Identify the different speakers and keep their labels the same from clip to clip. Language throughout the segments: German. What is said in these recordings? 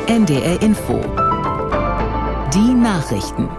Speaker 1: NDR Info. Die Nachrichten.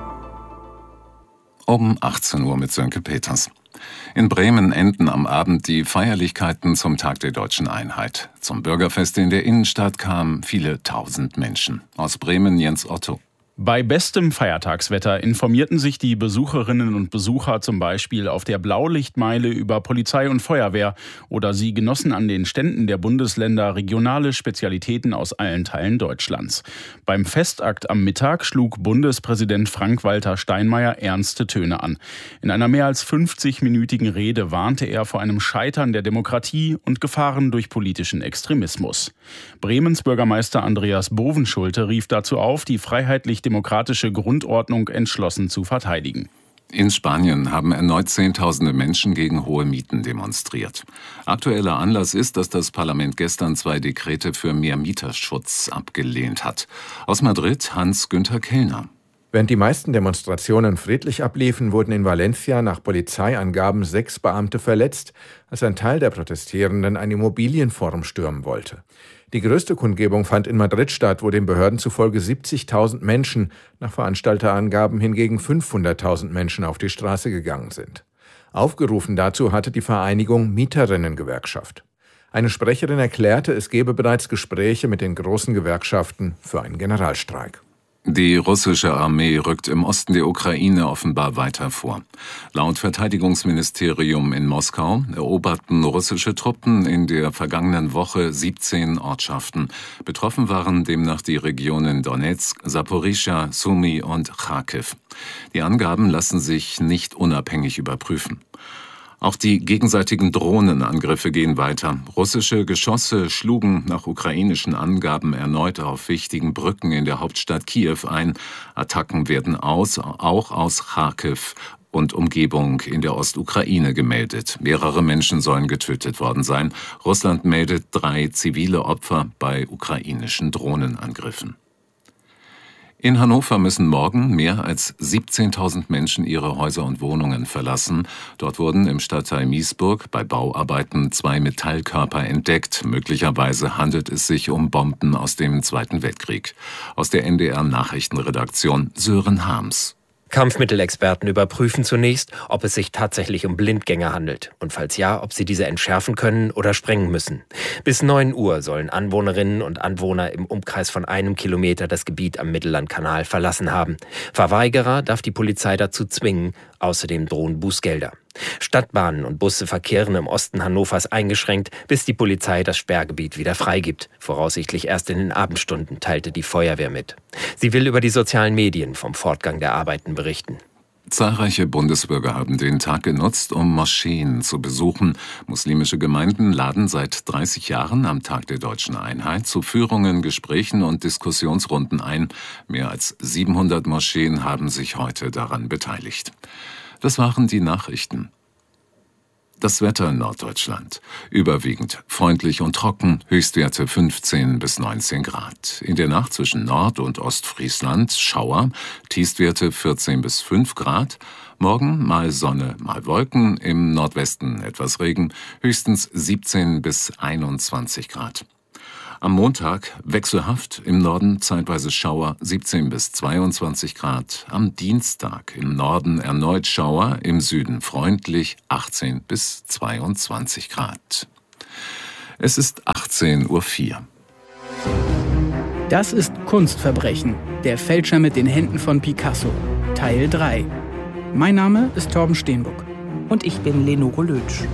Speaker 2: Um 18 Uhr mit Sönke Peters. In Bremen enden am Abend die Feierlichkeiten zum Tag der Deutschen Einheit. Zum Bürgerfest in der Innenstadt kamen viele tausend Menschen. Aus Bremen Jens Otto.
Speaker 3: Bei bestem Feiertagswetter informierten sich die Besucherinnen und Besucher zum Beispiel auf der Blaulichtmeile über Polizei und Feuerwehr oder sie genossen an den Ständen der Bundesländer regionale Spezialitäten aus allen Teilen Deutschlands. Beim Festakt am Mittag schlug Bundespräsident Frank-Walter Steinmeier ernste Töne an. In einer mehr als 50-minütigen Rede warnte er vor einem Scheitern der Demokratie und Gefahren durch politischen Extremismus. Bremens Bürgermeister Andreas Bovenschulte rief dazu auf, die freiheitlich-demokratische Grundordnung entschlossen zu verteidigen.
Speaker 2: In Spanien haben erneut Zehntausende Menschen gegen hohe Mieten demonstriert. Aktueller Anlass ist, dass das Parlament gestern 2 Dekrete für mehr Mieterschutz abgelehnt hat. Aus Madrid Hans-Günther Kellner.
Speaker 4: Während die meisten Demonstrationen friedlich abliefen, wurden in Valencia nach Polizeiangaben 6 Beamte verletzt, als ein Teil der Protestierenden ein Immobilienforum stürmen wollte. Die größte Kundgebung fand in Madrid statt, wo den Behörden zufolge 70.000 Menschen, nach Veranstalterangaben hingegen 500.000 Menschen auf die Straße gegangen sind. Aufgerufen dazu hatte die Vereinigung Mieterinnengewerkschaft. Eine Sprecherin erklärte, es gebe bereits Gespräche mit den großen Gewerkschaften für einen Generalstreik.
Speaker 2: Die russische Armee rückt im Osten der Ukraine offenbar weiter vor. Laut Verteidigungsministerium in Moskau eroberten russische Truppen in der vergangenen Woche 17 Ortschaften. Betroffen waren demnach die Regionen Donetsk, Saporischschja, Sumy und Charkiw. Die Angaben lassen sich nicht unabhängig überprüfen. Auch die gegenseitigen Drohnenangriffe gehen weiter. Russische Geschosse schlugen nach ukrainischen Angaben erneut auf wichtigen Brücken in der Hauptstadt Kiew ein. Attacken werden auch aus Charkiw und Umgebung in der Ostukraine gemeldet. Mehrere Menschen sollen getötet worden sein. Russland meldet 3 zivile Opfer bei ukrainischen Drohnenangriffen. In Hannover müssen morgen mehr als 17.000 Menschen ihre Häuser und Wohnungen verlassen. Dort wurden im Stadtteil Miesburg bei Bauarbeiten 2 Metallkörper entdeckt. Möglicherweise handelt es sich um Bomben aus dem Zweiten Weltkrieg. Aus der NDR-Nachrichtenredaktion Sören Harms.
Speaker 5: Kampfmittelexperten überprüfen zunächst, ob es sich tatsächlich um Blindgänger handelt und falls ja, ob sie diese entschärfen können oder sprengen müssen. Bis 9 Uhr sollen Anwohnerinnen und Anwohner im Umkreis von 1 Kilometer das Gebiet am Mittellandkanal verlassen haben. Verweigerer darf die Polizei dazu zwingen, außerdem drohen Bußgelder. Stadtbahnen und Busse verkehren im Osten Hannovers eingeschränkt, bis die Polizei das Sperrgebiet wieder freigibt. Voraussichtlich erst in den Abendstunden, teilte die Feuerwehr mit. Sie will über die sozialen Medien vom Fortgang der Arbeiten berichten.
Speaker 2: Zahlreiche Bundesbürger haben den Tag genutzt, um Moscheen zu besuchen. Muslimische Gemeinden laden seit 30 Jahren am Tag der Deutschen Einheit zu Führungen, Gesprächen und Diskussionsrunden ein. Mehr als 700 Moscheen haben sich heute daran beteiligt. Das waren die Nachrichten. Das Wetter in Norddeutschland. Überwiegend freundlich und trocken, Höchstwerte 15 bis 19 Grad. In der Nacht zwischen Nord- und Ostfriesland Schauer, Tiefstwerte 14 bis 5 Grad. Morgen mal Sonne, mal Wolken, im Nordwesten etwas Regen, höchstens 17 bis 21 Grad. Am Montag wechselhaft, im Norden zeitweise Schauer, 17 bis 22 Grad. Am Dienstag im Norden erneut Schauer, im Süden freundlich, 18 bis 22 Grad. Es ist 18:04 Uhr.
Speaker 6: Das ist Kunstverbrechen, der Fälscher mit den Händen von Picasso, Teil 3. Mein Name ist Torben Steenbuck.
Speaker 7: Und ich bin Lenore Lötsch.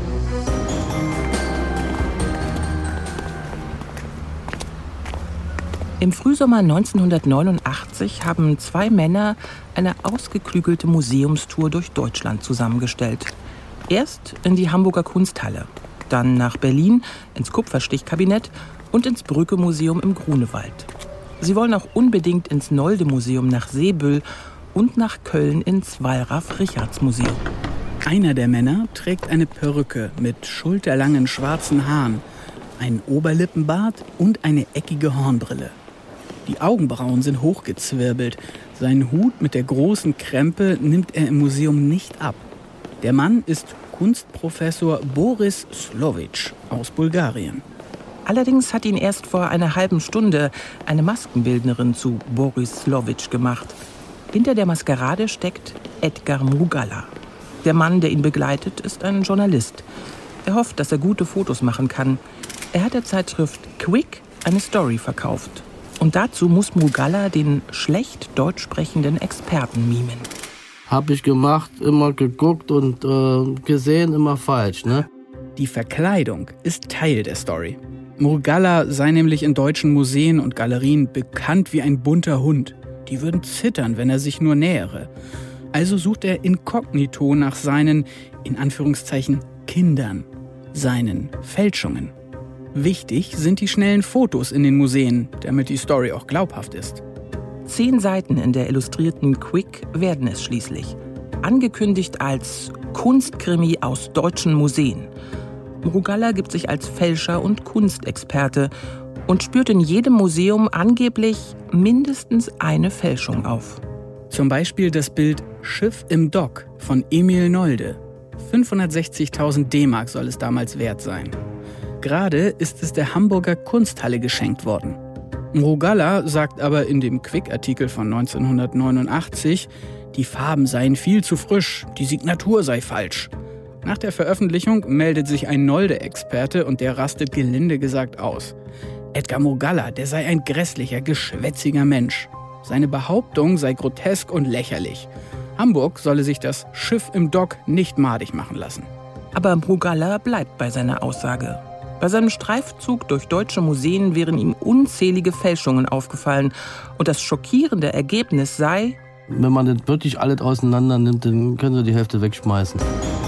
Speaker 7: Im Frühsommer 1989 haben 2 Männer eine ausgeklügelte Museumstour durch Deutschland zusammengestellt. Erst in die Hamburger Kunsthalle, dann nach Berlin, ins Kupferstichkabinett und ins Brücke-Museum im Grunewald. Sie wollen auch unbedingt ins Nolde-Museum nach Seebüll und nach Köln ins Wallraf-Richarts-Museum.
Speaker 6: Einer der Männer trägt eine Perücke mit schulterlangen schwarzen Haaren, einen Oberlippenbart und eine eckige Hornbrille. Die Augenbrauen sind hochgezwirbelt. Seinen Hut mit der großen Krempe nimmt er im Museum nicht ab. Der Mann ist Kunstprofessor Boris Slovic aus Bulgarien.
Speaker 7: Allerdings hat ihn erst vor einer halben Stunde eine Maskenbildnerin zu Boris Slowitsch gemacht. Hinter der Maskerade steckt Edgar Mrugalla. Der Mann, der ihn begleitet, ist ein Journalist. Er hofft, dass er gute Fotos machen kann. Er hat der Zeitschrift Quick eine Story verkauft. Und dazu muss Mrugalla den schlecht deutsch sprechenden Experten mimen.
Speaker 8: Hab ich gemacht, immer geguckt und gesehen, immer falsch, ne?
Speaker 6: Die Verkleidung ist Teil der Story. Mrugalla sei nämlich in deutschen Museen und Galerien bekannt wie ein bunter Hund. Die würden zittern, wenn er sich nur nähere. Also sucht er inkognito nach seinen, in Anführungszeichen, Kindern, seinen Fälschungen. Wichtig sind die schnellen Fotos in den Museen, damit die Story auch glaubhaft ist.
Speaker 7: 10 Seiten in der illustrierten Quick werden es schließlich. Angekündigt als Kunstkrimi aus deutschen Museen. Mrugalla gibt sich als Fälscher und Kunstexperte und spürt in jedem Museum angeblich mindestens eine Fälschung auf.
Speaker 6: Zum Beispiel das Bild Schiff im Dock von Emil Nolde. 560.000 D-Mark soll es damals wert sein. Gerade ist es der Hamburger Kunsthalle geschenkt worden. Mrugalla sagt aber in dem Quick-Artikel von 1989, die Farben seien viel zu frisch, die Signatur sei falsch. Nach der Veröffentlichung meldet sich ein Nolde-Experte und der rastet gelinde gesagt aus. Edgar Mrugalla, der sei ein grässlicher, geschwätziger Mensch. Seine Behauptung sei grotesk und lächerlich. Hamburg solle sich das Schiff im Dock nicht madig machen lassen.
Speaker 7: Aber Mrugalla bleibt bei seiner Aussage. Bei seinem Streifzug durch deutsche Museen wären ihm unzählige Fälschungen aufgefallen. Und das schockierende Ergebnis sei:
Speaker 8: Wenn man das wirklich alles auseinander nimmt, dann können Sie die Hälfte wegschmeißen.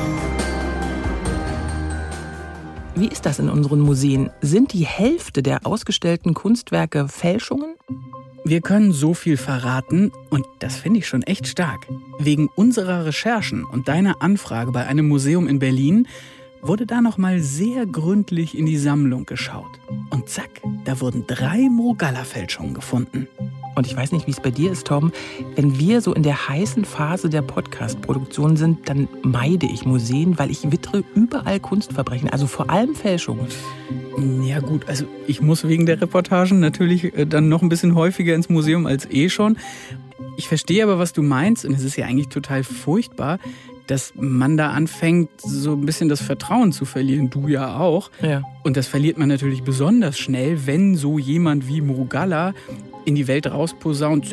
Speaker 7: Wie ist das in unseren Museen? Sind die Hälfte der ausgestellten Kunstwerke Fälschungen?
Speaker 6: Wir können so viel verraten und das finde ich schon echt stark. Wegen unserer Recherchen und deiner Anfrage bei einem Museum in Berlin wurde da noch mal sehr gründlich in die Sammlung geschaut. Und zack, da wurden 3 Mrugalla-Fälschungen gefunden.
Speaker 7: Und ich weiß nicht, wie es bei dir ist, Tom. Wenn wir so in der heißen Phase der Podcast-Produktion sind, dann meide ich Museen, weil ich wittere überall Kunstverbrechen, also vor allem Fälschungen.
Speaker 6: Ja gut, also ich muss wegen der Reportagen natürlich dann noch ein bisschen häufiger ins Museum als schon. Ich verstehe aber, was du meinst, und es ist ja eigentlich total furchtbar, dass man da anfängt, so ein bisschen das Vertrauen zu verlieren. Du ja auch.
Speaker 7: Ja.
Speaker 6: Und das verliert man natürlich besonders schnell, wenn so jemand wie Mrugalla in die Welt rausposaunt,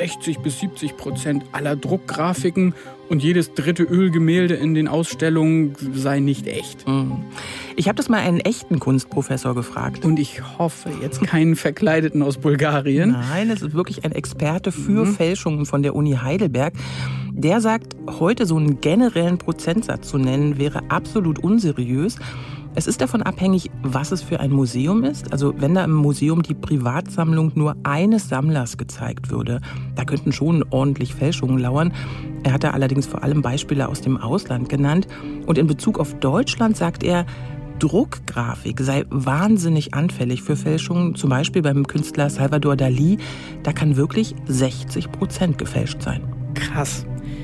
Speaker 6: 60-70% aller Druckgrafiken und jedes 3. Ölgemälde in den Ausstellungen sei nicht echt.
Speaker 7: Ich habe das mal einen echten Kunstprofessor gefragt.
Speaker 6: Und ich hoffe jetzt keinen Verkleideten aus Bulgarien.
Speaker 7: Nein, es ist wirklich ein Experte für Fälschungen von der Uni Heidelberg. Der sagt, heute so einen generellen Prozentsatz zu nennen, wäre absolut unseriös. Es ist davon abhängig, was es für ein Museum ist. Also wenn da im Museum die Privatsammlung nur eines Sammlers gezeigt würde, da könnten schon ordentlich Fälschungen lauern. Er hat da allerdings vor allem Beispiele aus dem Ausland genannt. Und in Bezug auf Deutschland sagt er, Druckgrafik sei wahnsinnig anfällig für Fälschungen. Zum Beispiel beim Künstler Salvador Dalí, da kann wirklich 60% gefälscht sein.
Speaker 6: Krass.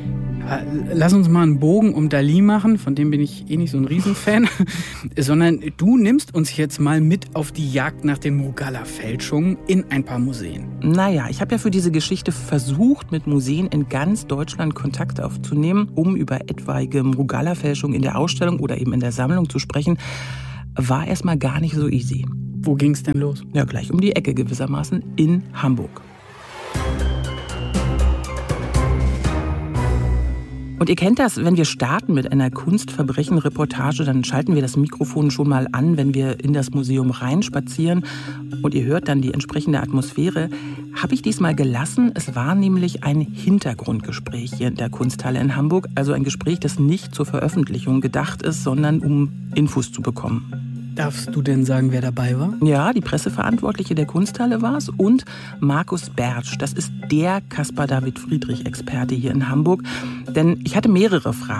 Speaker 6: Lass uns mal einen Bogen um Dalí machen, von dem bin ich eh nicht so ein Riesenfan, sondern du nimmst uns jetzt mal mit auf die Jagd nach den Mrugalla-Fälschungen in ein paar Museen.
Speaker 7: Naja, ich habe ja für diese Geschichte versucht, mit Museen in ganz Deutschland Kontakt aufzunehmen, um über etwaige Mrugalla-Fälschungen in der Ausstellung oder eben in der Sammlung zu sprechen. War erstmal gar nicht so easy.
Speaker 6: Wo ging's denn los?
Speaker 7: Ja, gleich um die Ecke gewissermaßen in Hamburg. Und ihr kennt das, wenn wir starten mit einer Kunstverbrechen-Reportage, dann schalten wir das Mikrofon schon mal an, wenn wir in das Museum reinspazieren und ihr hört dann die entsprechende Atmosphäre. Habe ich diesmal gelassen. Es war nämlich ein Hintergrundgespräch hier in der Kunsthalle in Hamburg, also ein Gespräch, das nicht zur Veröffentlichung gedacht ist, sondern um Infos zu bekommen.
Speaker 6: Darfst du denn sagen, wer dabei war?
Speaker 7: Ja, die Presseverantwortliche der Kunsthalle war es und Markus Bertsch. Das ist der Caspar David Friedrich-Experte hier in Hamburg. Denn ich hatte mehrere Fragen.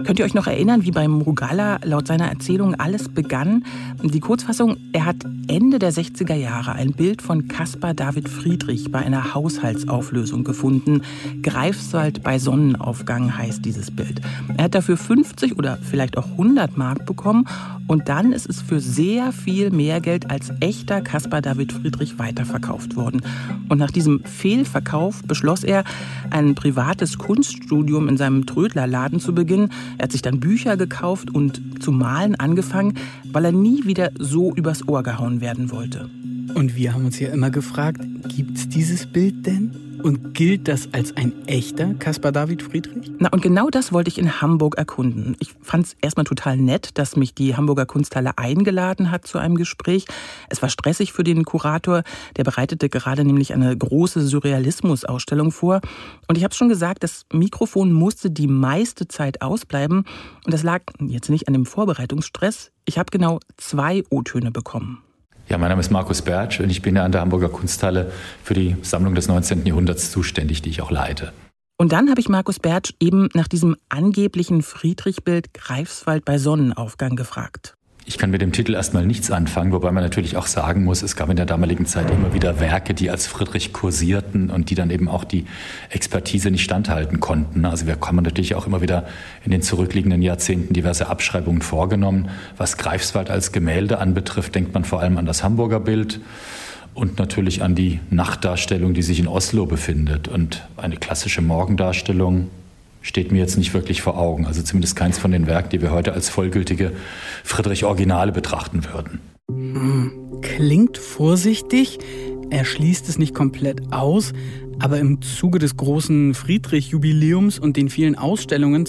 Speaker 7: Könnt ihr euch noch erinnern, wie beim Mrugalla laut seiner Erzählung alles begann? Die Kurzfassung, er hat Ende der 60er Jahre ein Bild von Caspar David Friedrich bei einer Haushaltsauflösung gefunden. Greifswald bei Sonnenaufgang heißt dieses Bild. Er hat dafür 50 oder vielleicht auch 100 Mark bekommen und dann ist es für sehr viel mehr Geld als echter Caspar David Friedrich weiterverkauft worden. Und nach diesem Fehlverkauf beschloss er, ein privates Kunststudium in seinem Trödlerladen zu beginnen. Er hat sich dann Bücher gekauft und zu malen angefangen, weil er nie wieder so übers Ohr gehauen werden wollte.
Speaker 6: Und wir haben uns ja immer gefragt, gibt's dieses Bild denn? Und gilt das als ein echter Caspar David Friedrich?
Speaker 7: Na, und genau das wollte ich in Hamburg erkunden. Ich fand es erstmal total nett, dass mich die Hamburger Kunsthalle eingeladen hat zu einem Gespräch. Es war stressig für den Kurator, der bereitete gerade nämlich eine große Surrealismus-Ausstellung vor. Und ich habe schon gesagt, das Mikrofon musste die meiste Zeit ausbleiben. Und das lag jetzt nicht an dem Vorbereitungsstress. Ich habe genau 2 O-Töne bekommen.
Speaker 9: Ja, mein Name ist Markus Bertsch und ich bin ja an der Hamburger Kunsthalle für die Sammlung des 19. Jahrhunderts zuständig, die ich auch leite.
Speaker 7: Und dann habe ich Markus Bertsch eben nach diesem angeblichen Friedrich-Bild Greifswald bei Sonnenaufgang gefragt.
Speaker 9: Ich kann mit dem Titel erstmal nichts anfangen, wobei man natürlich auch sagen muss, es gab in der damaligen Zeit immer wieder Werke, die als Friedrich kursierten und die dann eben auch die Expertise nicht standhalten konnten. Also wir haben natürlich auch immer wieder in den zurückliegenden Jahrzehnten diverse Abschreibungen vorgenommen. Was Greifswald als Gemälde anbetrifft, denkt man vor allem an das Hamburger Bild und natürlich an die Nachtdarstellung, die sich in Oslo befindet. Und eine klassische Morgendarstellung steht mir jetzt nicht wirklich vor Augen. Also zumindest keins von den Werken, die wir heute als vollgültige Friedrich-Originale betrachten würden.
Speaker 6: Klingt vorsichtig, er schließt es nicht komplett aus, aber im Zuge des großen Friedrich-Jubiläums und den vielen Ausstellungen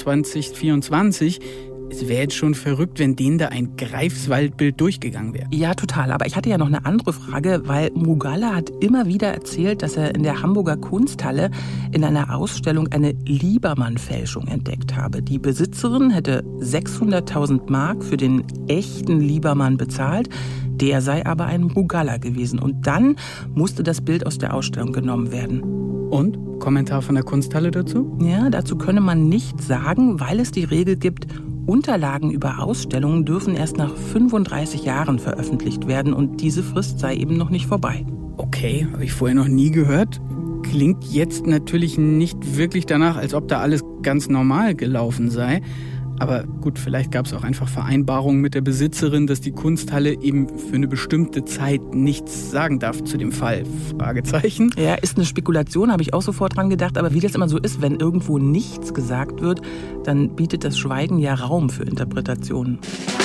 Speaker 6: 2024 es wäre jetzt schon verrückt, wenn denen da ein Greifswald-Bild durchgegangen wäre.
Speaker 7: Ja, total. Aber ich hatte ja noch eine andere Frage, weil Mrugalla hat immer wieder erzählt, dass er in der Hamburger Kunsthalle in einer Ausstellung eine Liebermann-Fälschung entdeckt habe. Die Besitzerin hätte 600.000 Mark für den echten Liebermann bezahlt. Der sei aber ein Mrugalla gewesen. Und dann musste das Bild aus der Ausstellung genommen werden.
Speaker 6: Und? Kommentar von der Kunsthalle dazu?
Speaker 7: Ja, dazu könne man nichts sagen, weil es die Regel gibt, Unterlagen über Ausstellungen dürfen erst nach 35 Jahren veröffentlicht werden und diese Frist sei eben noch nicht vorbei.
Speaker 6: Okay, habe ich vorher noch nie gehört. Klingt jetzt natürlich nicht wirklich danach, als ob da alles ganz normal gelaufen sei. Aber gut, vielleicht gab es auch einfach Vereinbarungen mit der Besitzerin, dass die Kunsthalle eben für eine bestimmte Zeit nichts sagen darf zu dem Fall. Fragezeichen.
Speaker 7: Ja, ist eine Spekulation, habe ich auch sofort dran gedacht. Aber wie das immer so ist, wenn irgendwo nichts gesagt wird, dann bietet das Schweigen ja Raum für Interpretationen.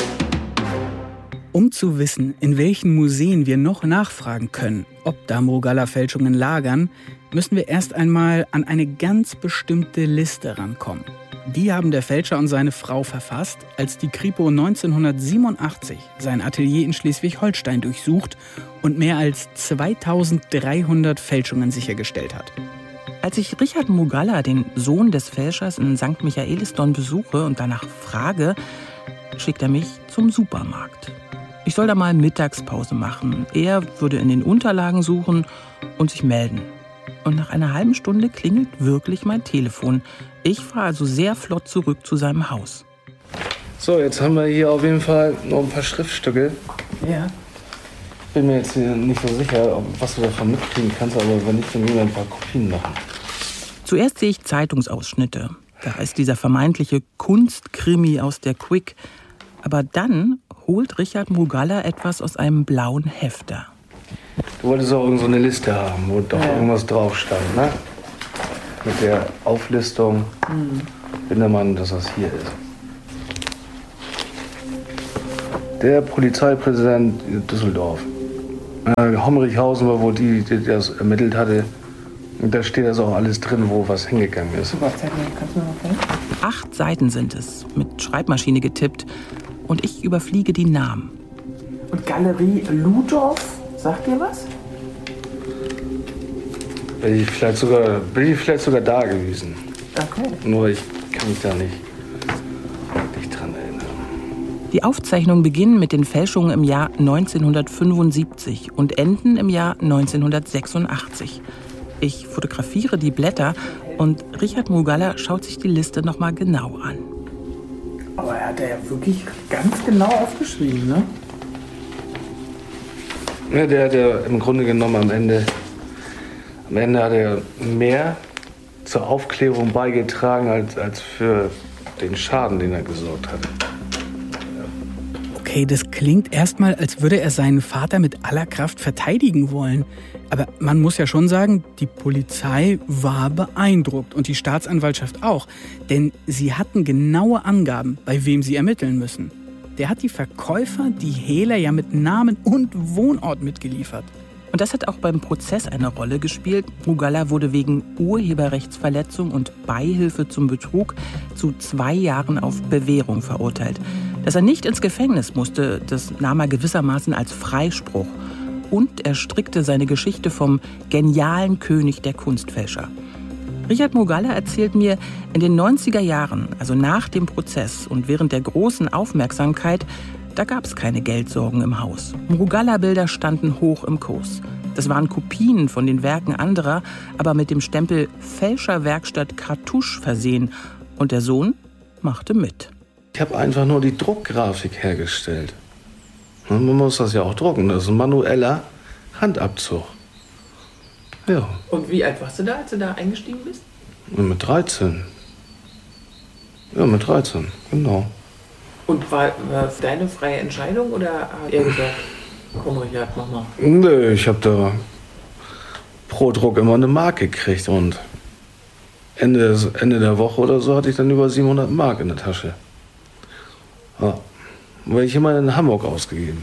Speaker 6: Um zu wissen, in welchen Museen wir noch nachfragen können, ob da Mrugalla-Fälschungen lagern, müssen wir erst einmal an eine ganz bestimmte Liste rankommen. Die haben der Fälscher und seine Frau verfasst, als die Kripo 1987 sein Atelier in Schleswig-Holstein durchsucht und mehr als 2300 Fälschungen sichergestellt hat.
Speaker 7: Als ich Richard Mrugalla, den Sohn des Fälschers, in St. Michaelisdorn besuche und danach frage, schickt er mich zum Supermarkt. Ich soll da mal Mittagspause machen. Er würde in den Unterlagen suchen und sich melden. Und nach einer halben Stunde klingelt wirklich mein Telefon. Ich fahre also sehr flott zurück zu seinem Haus.
Speaker 8: So, jetzt haben wir hier auf jeden Fall noch ein paar Schriftstücke.
Speaker 7: Ja.
Speaker 8: Bin mir jetzt hier nicht so sicher, was du davon mitkriegen kannst, aber wenn nicht, dann gehen wir ein paar Kopien machen.
Speaker 7: Zuerst sehe ich Zeitungsausschnitte. Da ist dieser vermeintliche Kunstkrimi aus der Quick. Aber dann holt Richard Mrugalla etwas aus einem blauen Hefter.
Speaker 8: Du wolltest auch irgend so eine Liste haben, wo doch irgendwas drauf stand, ne? Mit der Auflistung, Bindermann, dass das hier ist. Der Polizeipräsident Düsseldorf. Hommerichhausen war wohl die das ermittelt hatte. Und da steht also auch alles drin, wo was hingegangen ist.
Speaker 7: 8 Seiten sind es, mit Schreibmaschine getippt. Und ich überfliege die Namen. Und Galerie Ludorf, sagt ihr was?
Speaker 8: Bin ich vielleicht sogar da gewesen.
Speaker 7: Okay.
Speaker 8: Nur ich kann mich da nicht dran erinnern.
Speaker 7: Die Aufzeichnungen beginnen mit den Fälschungen im Jahr 1975 und enden im Jahr 1986. Ich fotografiere die Blätter und Richard Mrugalla schaut sich die Liste noch mal genau an.
Speaker 6: Aber er hat ja wirklich ganz genau aufgeschrieben, ne?
Speaker 8: Ja, der hat ja im Grunde genommen am Ende hat er mehr zur Aufklärung beigetragen, als für den Schaden, den er gesorgt hat.
Speaker 6: Okay, das klingt erstmal, als würde er seinen Vater mit aller Kraft verteidigen wollen. Aber man muss ja schon sagen, die Polizei war beeindruckt und die Staatsanwaltschaft auch. Denn sie hatten genaue Angaben, bei wem sie ermitteln müssen. Der hat die Verkäufer, die Hehler, ja mit Namen und Wohnort mitgeliefert.
Speaker 7: Und das hat auch beim Prozess eine Rolle gespielt. Mrugalla wurde wegen Urheberrechtsverletzung und Beihilfe zum Betrug zu 2 Jahren auf Bewährung verurteilt. Dass er nicht ins Gefängnis musste, das nahm er gewissermaßen als Freispruch. Und er strickte seine Geschichte vom genialen König der Kunstfälscher. Richard Mrugalla erzählt mir, in den 90er Jahren, also nach dem Prozess und während der großen Aufmerksamkeit, da gab es keine Geldsorgen im Haus. Mrugalla-Bilder standen hoch im Kurs. Das waren Kopien von den Werken anderer, aber mit dem Stempel Fälscherwerkstatt Cartouche versehen. Und der Sohn machte mit.
Speaker 8: Ich habe einfach nur die Druckgrafik hergestellt. Man muss das ja auch drucken. Das ist ein manueller Handabzug. Ja.
Speaker 7: Und wie alt warst du da, als du da eingestiegen bist?
Speaker 8: Mit 13. Ja, mit 13, genau.
Speaker 7: Und war es deine freie Entscheidung oder hat er gesagt, komm Richard, mach mal?
Speaker 8: Nö, ich habe da pro Druck immer 1 Mark gekriegt und Ende der Woche oder so hatte ich dann über 700 Mark in der Tasche. Ja, weil ich immer in Hamburg ausgegeben.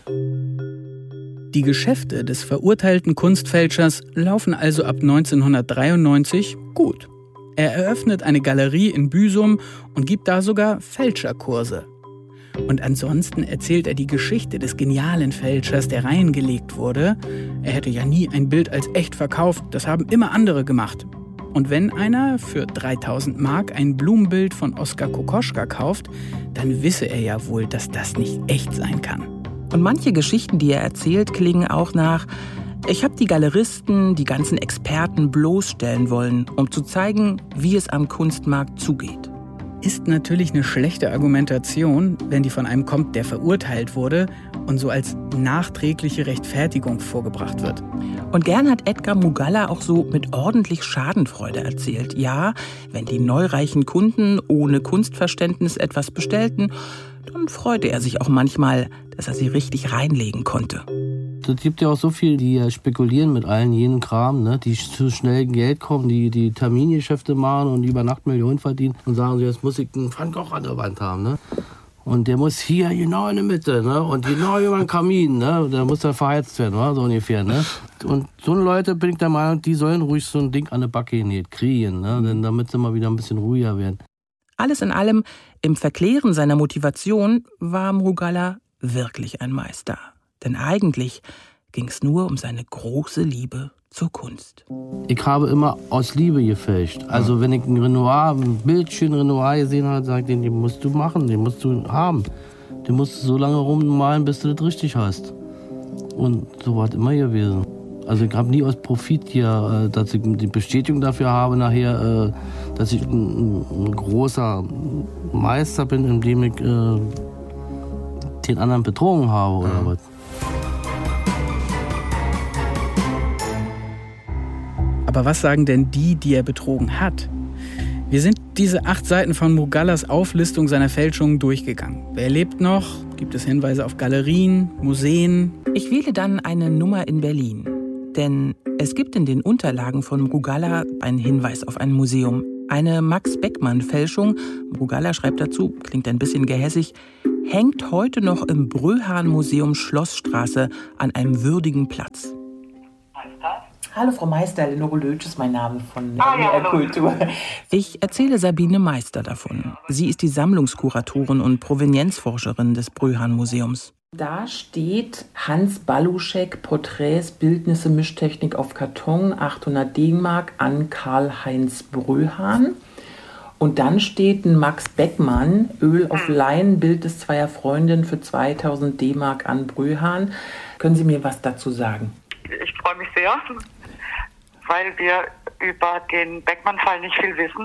Speaker 6: Die Geschäfte des verurteilten Kunstfälschers laufen also ab 1993 gut. Er eröffnet eine Galerie in Büsum und gibt da sogar Fälscherkurse. Und ansonsten erzählt er die Geschichte des genialen Fälschers, der reingelegt wurde. Er hätte ja nie ein Bild als echt verkauft, das haben immer andere gemacht. Und wenn einer für 3000 Mark ein Blumenbild von Oskar Kokoschka kauft, dann wisse er ja wohl, dass das nicht echt sein kann.
Speaker 7: Und manche Geschichten, die er erzählt, klingen auch nach: Ich habe die Galeristen, die ganzen Experten bloßstellen wollen, um zu zeigen, wie es am Kunstmarkt zugeht.
Speaker 6: Ist natürlich eine schlechte Argumentation, wenn die von einem kommt, der verurteilt wurde und so als nachträgliche Rechtfertigung vorgebracht wird.
Speaker 7: Und gern hat Edgar Mrugalla auch so mit ordentlich Schadenfreude erzählt. Ja, wenn die neureichen Kunden ohne Kunstverständnis etwas bestellten, dann freute er sich auch manchmal, dass er sie richtig reinlegen konnte.
Speaker 10: Es gibt ja auch so viele, die spekulieren mit allen jenen Kram, ne? Die zu schnell Geld kommen, die Termingeschäfte machen und über Nacht Millionen verdienen und sagen, jetzt muss ich einen Van Gogh an der Wand haben. Ne? Und der muss hier genau in der Mitte, ne? Und genau über den Kamin, ne? Der muss dann verheizt werden, ne? So ungefähr. Ne? Und so Leute bin ich der Meinung, die sollen ruhig so ein Ding an der Backe genäht kriegen, ne? Denn damit sie mal wieder ein bisschen ruhiger werden.
Speaker 7: Alles in allem, im Verklären seiner Motivation war Mrugalla wirklich ein Meister. Denn eigentlich ging es nur um seine große Liebe zur Kunst.
Speaker 10: Ich habe immer aus Liebe gefälscht. Also wenn ich ein Bildchen Renoir gesehen habe, sage ich, den musst du machen, den musst du haben. Den musst du so lange rummalen, bis du das richtig hast. Und so war es immer gewesen. Also ich habe nie aus Profit hier, dass ich die Bestätigung dafür habe nachher, dass ich ein großer Meister bin, indem ich den anderen betrogen habe oder was.
Speaker 6: Aber was sagen denn die er betrogen hat? Wir sind diese 8 Seiten von Mrugallas Auflistung seiner Fälschungen durchgegangen. Wer lebt noch? Gibt es Hinweise auf Galerien, Museen?
Speaker 7: Ich wähle dann eine Nummer in Berlin. Denn es gibt in den Unterlagen von Mrugalla einen Hinweis auf ein Museum. Eine Max-Beckmann-Fälschung, Mrugalla schreibt dazu, klingt ein bisschen gehässig, hängt heute noch im Bröhan-Museum Schlossstraße an einem würdigen Platz. Hallo Frau Meister, Lenore Lötsch ist mein Name von NDR Kultur. Ich erzähle Sabine Meister davon. Sie ist die Sammlungskuratorin und Provenienzforscherin des Bröhan-Museums. Da steht Hans Baluschek, Porträts, Bildnisse, Mischtechnik auf Karton, 800 D-Mark an Karl-Heinz Bröhan. Und dann steht ein Max Beckmann, Öl auf Leinen, Bildnis zweier Freundinnen für 2000 D-Mark an Bröhan. Können Sie mir was dazu sagen?
Speaker 11: Ich freue mich sehr, weil wir über den Beckmann-Fall nicht viel wissen.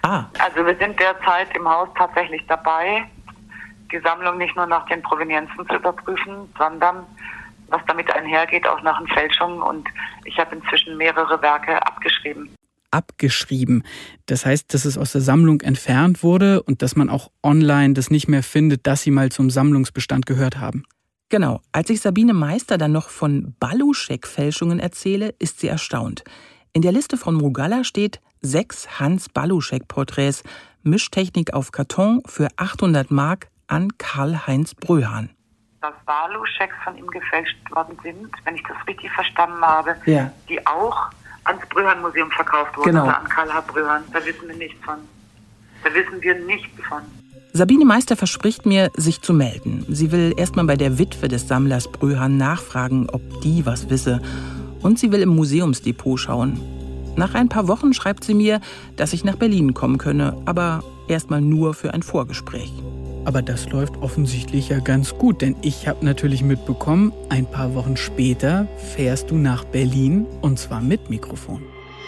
Speaker 11: Also wir sind derzeit im Haus tatsächlich dabei, die Sammlung nicht nur nach den Provenienzen zu überprüfen, sondern was damit einhergeht, auch nach den Fälschungen. Und ich habe inzwischen mehrere Werke abgeschrieben.
Speaker 6: Abgeschrieben. Das heißt, dass es aus der Sammlung entfernt wurde und dass man auch online das nicht mehr findet, dass sie mal zum Sammlungsbestand gehört haben.
Speaker 7: Genau. Als ich Sabine Meister dann noch von Baluschek-Fälschungen erzähle, ist sie erstaunt. In der Liste von Mrugalla steht 6 Hans Baluschek-Porträts, Mischtechnik auf Karton für 800 Mark an Karl-Heinz Bröhan.
Speaker 11: Dass Baluscheks von ihm gefälscht worden sind, wenn ich das richtig verstanden habe, die auch ans Bröhan-Museum verkauft wurden, oder an Karl-H. Bröhan. Da wissen wir nichts von. Da wissen wir nichts von.
Speaker 7: Sabine Meister verspricht mir, sich zu melden. Sie will erstmal bei der Witwe des Sammlers Bröhan nachfragen, ob die was wisse. Und sie will im Museumsdepot schauen. Nach ein paar Wochen schreibt sie mir, dass ich nach Berlin kommen könne, aber erstmal nur für ein Vorgespräch.
Speaker 6: Aber das läuft offensichtlich ja ganz gut, denn ich habe natürlich mitbekommen, ein paar Wochen später fährst du nach Berlin und zwar mit Mikrofon.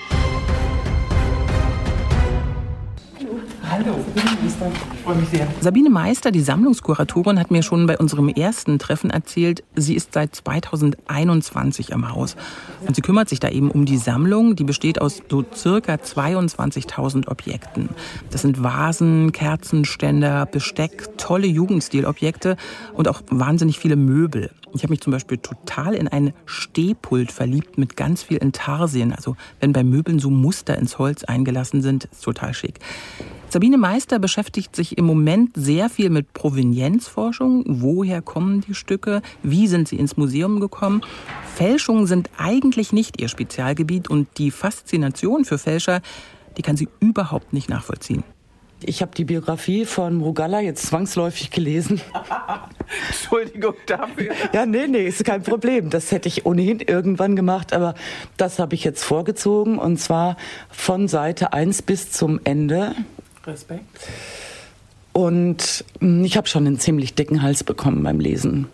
Speaker 7: Hallo, ich freue mich sehr. Sabine Meister, die Sammlungskuratorin, hat mir schon bei unserem ersten Treffen erzählt, sie ist seit 2021 am Haus. Und sie kümmert sich da eben um die Sammlung, die besteht aus so circa 22.000 Objekten. Das sind Vasen, Kerzenständer, Besteck, tolle Jugendstilobjekte und auch wahnsinnig viele Möbel. Ich habe mich zum Beispiel total in ein Stehpult verliebt mit ganz viel Intarsien. Also wenn bei Möbeln so Muster ins Holz eingelassen sind, ist total schick. Sabine Meister beschäftigt sich im Moment sehr viel mit Provenienzforschung. Woher kommen die Stücke? Wie sind sie ins Museum gekommen? Fälschungen sind eigentlich nicht ihr Spezialgebiet und die Faszination für Fälscher, die kann sie überhaupt nicht nachvollziehen.
Speaker 12: Ich habe die Biografie von Mrugalla jetzt zwangsläufig gelesen.
Speaker 7: Entschuldigung dafür.
Speaker 12: Ja, nee, ist kein Problem. Das hätte ich ohnehin irgendwann gemacht, aber das habe ich jetzt vorgezogen und zwar von Seite 1 bis zum Ende.
Speaker 7: Respekt.
Speaker 12: Und ich habe schon einen ziemlich dicken Hals bekommen beim Lesen.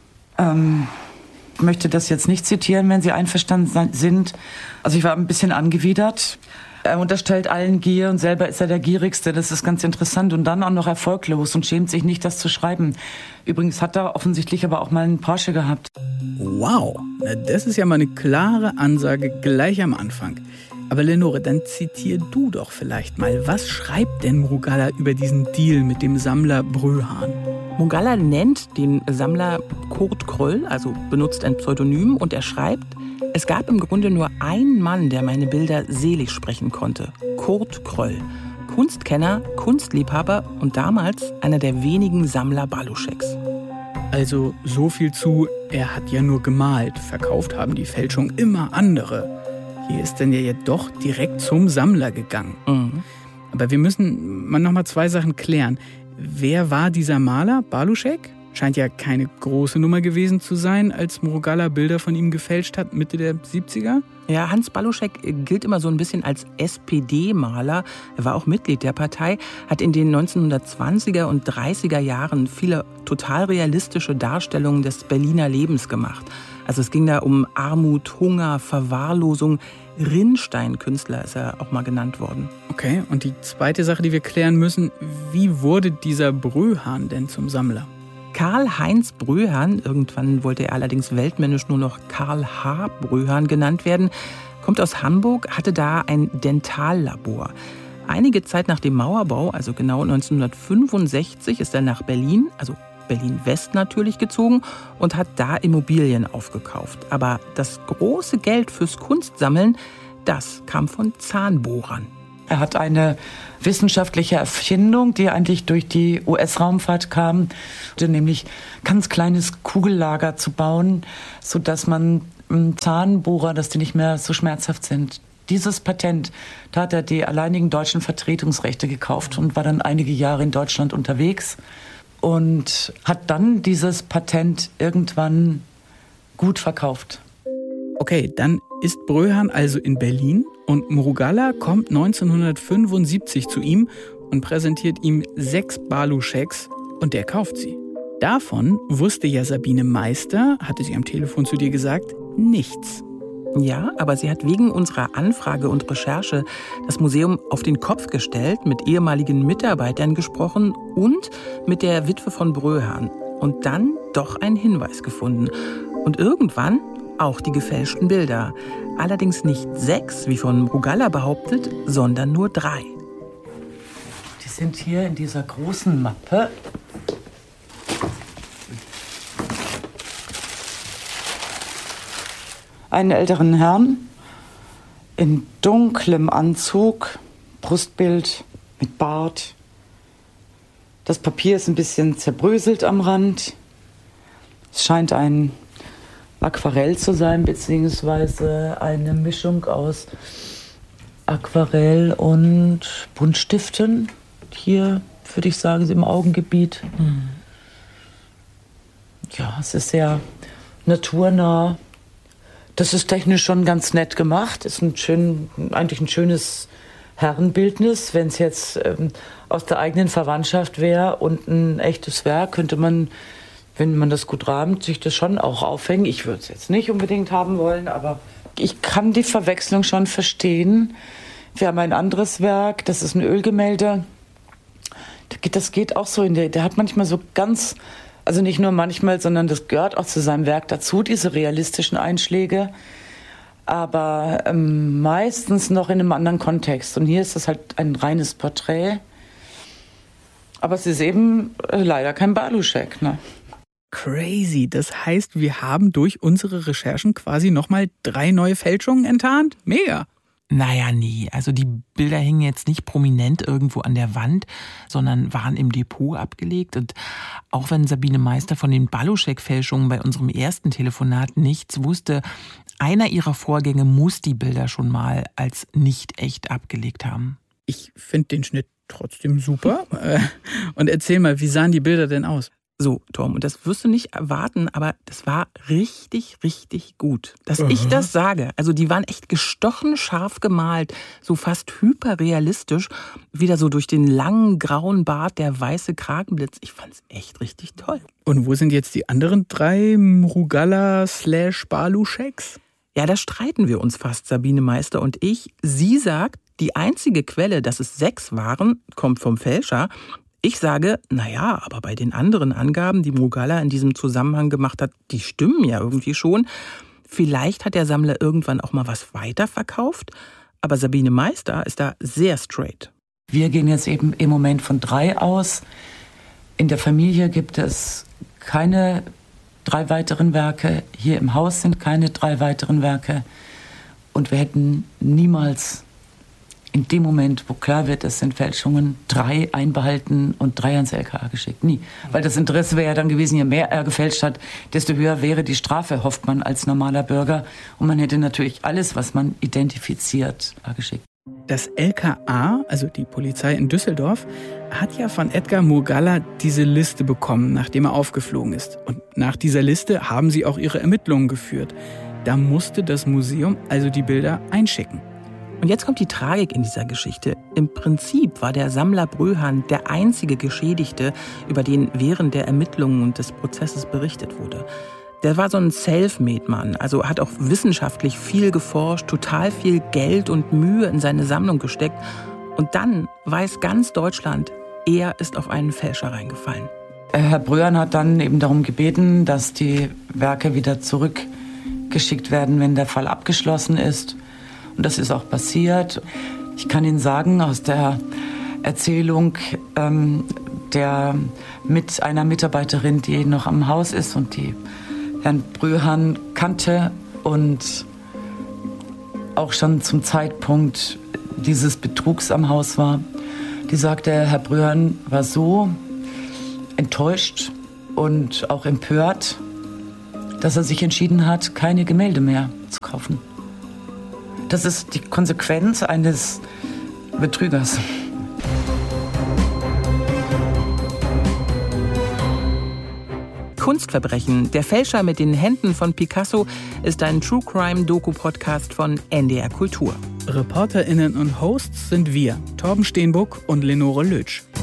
Speaker 12: Ich möchte das jetzt nicht zitieren, wenn Sie einverstanden sind. Also ich war ein bisschen angewidert. Er unterstellt allen Gier und selber ist er der Gierigste. Das ist ganz interessant. Und dann auch noch erfolglos und schämt sich nicht, das zu schreiben. Übrigens hat er offensichtlich aber auch mal einen Porsche gehabt.
Speaker 6: Wow, das ist ja mal eine klare Ansage gleich am Anfang. Aber Lenore, dann zitier du doch vielleicht mal. Was schreibt denn Mrugalla über diesen Deal mit dem Sammler Bröhan?
Speaker 7: Mrugalla nennt den Sammler Kurt Kröll, also benutzt ein Pseudonym, und er schreibt: Es gab im Grunde nur einen Mann, der meine Bilder selig sprechen konnte. Kurt Kröll. Kunstkenner, Kunstliebhaber und damals einer der wenigen Sammler Baluscheks.
Speaker 6: Also so viel zu, er hat ja nur gemalt. Verkauft haben die Fälschung immer andere. Hier ist denn ja doch direkt zum Sammler gegangen.
Speaker 7: Mhm.
Speaker 6: Aber wir müssen mal noch mal 2 Sachen klären. Wer war dieser Maler, Baluschek? Scheint ja keine große Nummer gewesen zu sein, als Mrugalla Bilder von ihm gefälscht hat, Mitte der 70er.
Speaker 7: Ja, Hans Baluschek gilt immer so ein bisschen als SPD-Maler. Er war auch Mitglied der Partei, hat in den 1920er und 30er Jahren viele total realistische Darstellungen des Berliner Lebens gemacht. Also es ging da um Armut, Hunger, Verwahrlosung. Rinnsteinkünstler ist er auch mal genannt worden.
Speaker 6: Okay, und die zweite Sache, die wir klären müssen, wie wurde dieser Bröhan denn zum Sammler?
Speaker 7: Karl-Heinz Bröhan, irgendwann wollte er allerdings weltmännisch nur noch Karl H. Bröhan genannt werden, kommt aus Hamburg, hatte da ein Dentallabor. Einige Zeit nach dem Mauerbau, also genau 1965, ist er nach Berlin, also Berlin-West natürlich, gezogen und hat da Immobilien aufgekauft. Aber das große Geld fürs Kunstsammeln, das kam von Zahnbohrern.
Speaker 12: Er hat eine wissenschaftliche Erfindung, die eigentlich durch die US-Raumfahrt kam, nämlich ganz kleines Kugellager zu bauen, sodass man Zahnbohrer, dass die nicht mehr so schmerzhaft sind. Dieses Patent, da hat er die alleinigen deutschen Vertretungsrechte gekauft und war dann einige Jahre in Deutschland unterwegs und hat dann dieses Patent irgendwann gut verkauft.
Speaker 6: Okay, dann ist Bröhan also in Berlin und Mrugalla kommt 1975 zu ihm und präsentiert ihm 6 Baluscheks und der kauft sie. Davon wusste ja Sabine Meister, hatte sie am Telefon zu dir gesagt, nichts.
Speaker 7: Ja, aber sie hat wegen unserer Anfrage und Recherche das Museum auf den Kopf gestellt, mit ehemaligen Mitarbeitern gesprochen und mit der Witwe von Bröhan. Und dann doch einen Hinweis gefunden. Und irgendwann auch die gefälschten Bilder. Allerdings nicht 6, wie von Mrugalla behauptet, sondern nur 3.
Speaker 12: Die sind hier in dieser großen Mappe. Einen älteren Herrn in dunklem Anzug, Brustbild mit Bart. Das Papier ist ein bisschen zerbröselt am Rand. Es scheint ein Aquarell zu sein, beziehungsweise eine Mischung aus Aquarell und Buntstiften. Hier würde ich sagen, im Augengebiet. Ja, es ist sehr naturnah. Das ist technisch schon ganz nett gemacht. Ist eigentlich ein schönes Herrenbildnis. Wenn es jetzt aus der eigenen Verwandtschaft wäre und ein echtes Werk, könnte man, wenn man das gut rahmt, sich das schon auch aufhängen. Ich würde es jetzt nicht unbedingt haben wollen, aber ich kann die Verwechslung schon verstehen. Wir haben ein anderes Werk, das ist ein Ölgemälde. Das geht auch so der hat manchmal so ganz... Also nicht nur manchmal, sondern das gehört auch zu seinem Werk dazu, diese realistischen Einschläge. Aber meistens noch in einem anderen Kontext. Und hier ist das halt ein reines Porträt. Aber es ist eben leider kein Baluschek, ne?
Speaker 6: Crazy. Das heißt, wir haben durch unsere Recherchen quasi nochmal 3 neue Fälschungen enttarnt? Mega.
Speaker 7: Naja, nee. Also die Bilder hingen jetzt nicht prominent irgendwo an der Wand, sondern waren im Depot abgelegt. Und auch wenn Sabine Meister von den Baluschek-Fälschungen bei unserem ersten Telefonat nichts wusste, einer ihrer Vorgänge muss die Bilder schon mal als nicht echt abgelegt haben.
Speaker 6: Ich finde den Schnitt trotzdem super. Und erzähl mal, wie sahen die Bilder denn aus?
Speaker 7: So, Tom, und das wirst du nicht erwarten, aber das war richtig, richtig gut. Dass ich das sage. Also die waren echt gestochen scharf gemalt, so fast hyperrealistisch. Wieder so durch den langen grauen Bart der weiße Kragenblitz. Ich fand's echt richtig toll.
Speaker 6: Und wo sind jetzt die anderen 3 Mrugalla/Baluscheks?
Speaker 7: Ja, da streiten wir uns fast, Sabine Meister und ich. Sie sagt, die einzige Quelle, dass es 6 waren, kommt vom Fälscher. Ich sage, naja, aber bei den anderen Angaben, die Mrugalla in diesem Zusammenhang gemacht hat, die stimmen ja irgendwie schon. Vielleicht hat der Sammler irgendwann auch mal was weiterverkauft. Aber Sabine Meister ist da sehr straight.
Speaker 12: Wir gehen jetzt eben im Moment von 3 aus. In der Familie gibt es keine 3 weiteren Werke. Hier im Haus sind keine 3 weiteren Werke. Und wir hätten niemals in dem Moment, wo klar wird, es sind Fälschungen, 3 einbehalten und 3 ans LKA geschickt. Nie. Weil das Interesse wäre ja dann gewesen, je mehr er gefälscht hat, desto höher wäre die Strafe, hofft man als normaler Bürger. Und man hätte natürlich alles, was man identifiziert, geschickt.
Speaker 6: Das LKA, also die Polizei in Düsseldorf, hat ja von Edgar Mrugalla diese Liste bekommen, nachdem er aufgeflogen ist. Und nach dieser Liste haben sie auch ihre Ermittlungen geführt. Da musste das Museum also die Bilder einschicken.
Speaker 7: Und jetzt kommt die Tragik in dieser Geschichte. Im Prinzip war der Sammler Bröhan der einzige Geschädigte, über den während der Ermittlungen und des Prozesses berichtet wurde. Der war so ein Selfmade-Mann, also hat auch wissenschaftlich viel geforscht, total viel Geld und Mühe in seine Sammlung gesteckt. Und dann weiß ganz Deutschland, er ist auf einen Fälscher reingefallen.
Speaker 12: Herr Bröhan hat dann eben darum gebeten, dass die Werke wieder zurückgeschickt werden, wenn der Fall abgeschlossen ist. Und das ist auch passiert. Ich kann Ihnen sagen, aus der Erzählung mit einer Mitarbeiterin, die noch am Haus ist und die Herrn Bröhan kannte und auch schon zum Zeitpunkt dieses Betrugs am Haus war, die sagte, Herr Bröhan war so enttäuscht und auch empört, dass er sich entschieden hat, keine Gemälde mehr zu kaufen. Das ist die Konsequenz eines Betrügers.
Speaker 7: Kunstverbrechen, der Fälscher mit den Händen von Picasso, ist ein True-Crime-Doku-Podcast von NDR Kultur.
Speaker 6: ReporterInnen und Hosts sind wir, Torben Steenbuck und Lenore Lötsch.